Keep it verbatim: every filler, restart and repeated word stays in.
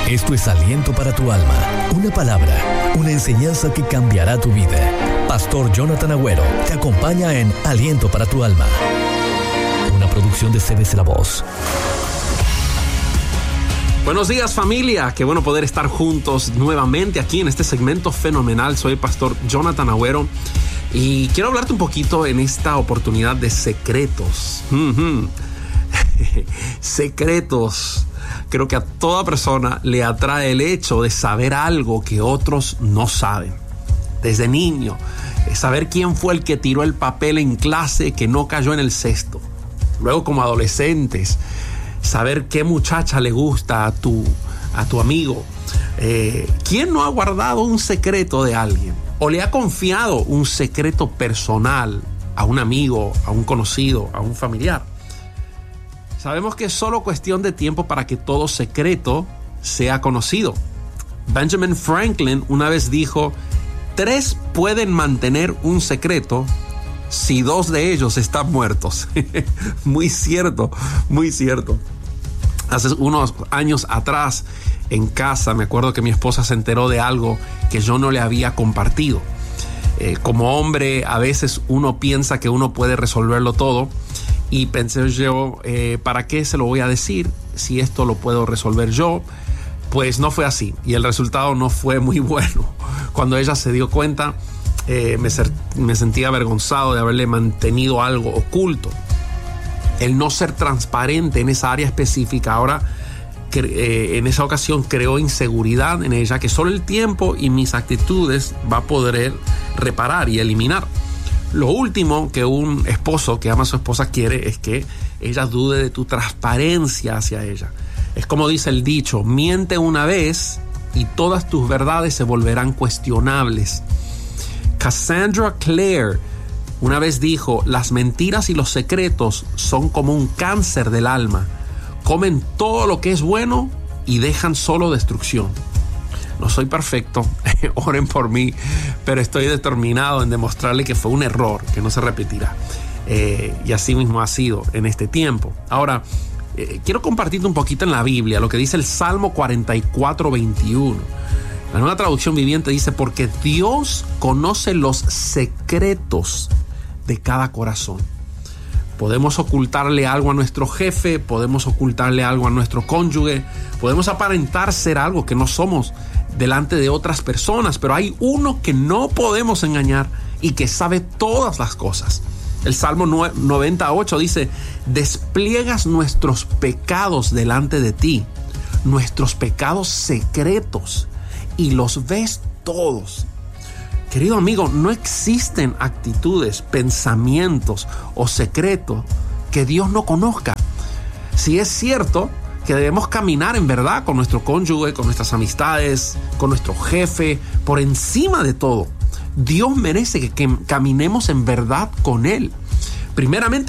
Esto es Aliento para tu Alma, una palabra, una enseñanza que cambiará tu vida. Pastor Jonathan Agüero te acompaña en Aliento para tu Alma, una producción de C B C La Voz. Buenos días, familia, qué bueno poder estar juntos nuevamente aquí en este segmento fenomenal. Soy el Pastor Jonathan Agüero y quiero hablarte un poquito en esta oportunidad de secretos. Mm-hmm. Secretos. Creo que a toda persona le atrae el hecho de saber algo que otros no saben. Desde niño, saber quién fue el que tiró el papel en clase que no cayó en el cesto. Luego, como adolescentes, saber qué muchacha le gusta a tu, a tu amigo. Eh, ¿Quién no ha guardado un secreto de alguien? ¿O le ha confiado un secreto personal a un amigo, a un conocido, a un familiar? Sabemos que es solo cuestión de tiempo para que todo secreto sea conocido. Benjamin Franklin una vez dijo: tres pueden mantener un secreto si dos de ellos están muertos. Muy cierto, muy cierto. Hace unos años atrás, en casa, me acuerdo que mi esposa se enteró de algo que yo no le había compartido. Eh, como hombre, a veces uno piensa que uno puede resolverlo todo. Y pensé yo, eh, ¿para qué se lo voy a decir si esto lo puedo resolver yo? Pues no fue así y el resultado no fue muy bueno. Cuando ella se dio cuenta, eh, me, ser, me sentía avergonzado de haberle mantenido algo oculto. El no ser transparente en esa área específica ahora, que, eh, en esa ocasión creó inseguridad en ella que solo el tiempo y mis actitudes va a poder reparar y eliminar. Lo último que un esposo que ama a su esposa quiere es que ella dude de tu transparencia hacia ella. Es como dice el dicho: miente una vez y todas tus verdades se volverán cuestionables. Cassandra Clare una vez dijo: las mentiras y los secretos son como un cáncer del alma. Comen todo lo que es bueno y dejan solo destrucción. No soy perfecto, oren por mí, pero estoy determinado en demostrarle que fue un error, que no se repetirá. Eh, y así mismo ha sido en este tiempo. Ahora, eh, quiero compartirte un poquito en la Biblia lo que dice el Salmo cuarenta y cuatro, veintiuno. La Nueva Traducción Viviente dice: porque Dios conoce los secretos de cada corazón. Podemos ocultarle algo a nuestro jefe, podemos ocultarle algo a nuestro cónyuge, podemos aparentar ser algo que no somos delante de otras personas, pero hay uno que no podemos engañar y que sabe todas las cosas. El Salmo noventa y ocho dice: despliegas nuestros pecados delante de ti, nuestros pecados secretos, y los ves todos. Querido amigo, no existen actitudes, pensamientos o secretos que Dios no conozca. Si es cierto que debemos caminar en verdad con nuestro cónyuge, con nuestras amistades, con nuestro jefe, por encima de todo, Dios merece que, que caminemos en verdad con Él. Primeramente,